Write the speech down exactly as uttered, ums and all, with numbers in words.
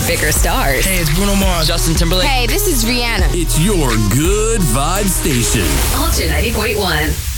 bigger stars. Hey, it's Bruno Mars. Justin Timberlake. Hey, this is Rihanna. It's your good vibe station. Ultra ninety point one.